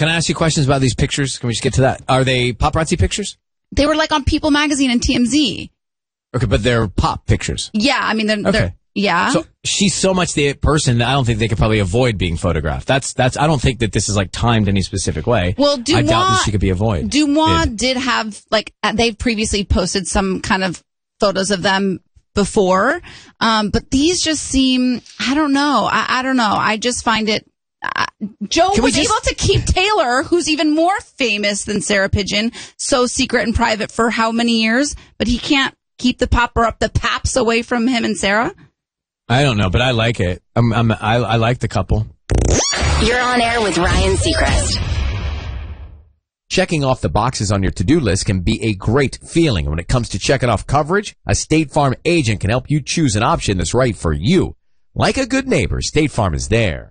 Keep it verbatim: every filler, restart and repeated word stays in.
Can I ask you questions about these pictures? Can we just get to that? Are they paparazzi pictures? They were like on People Magazine and T M Z. Okay, but they're pop pictures. Yeah, I mean, they're, Okay. they're yeah. So she's so much the person that I don't think they could probably avoid being photographed. That's that's. I don't think that this is like timed any specific way. Well, I Dumois, doubt that she could be avoided. Dumois did. did have like uh, they've previously posted some kind of photos of them before, um, but these just seem. I don't know. I, I don't know. I just find it. Uh, Joe Can was just- able to keep Taylor, who's even more famous than Sarah Pigeon, so secret and private for how many years, but he can't keep the popper up the paps away from him and Sarah. I don't know, but I like it. I'm, I'm, I, I like the couple. You're on air with Ryan Seacrest. Checking off the boxes on your to-do list can be a great feeling. When it comes to checking off coverage, a State Farm agent can help you choose an option that's right for you. Like a good neighbor, State Farm is there.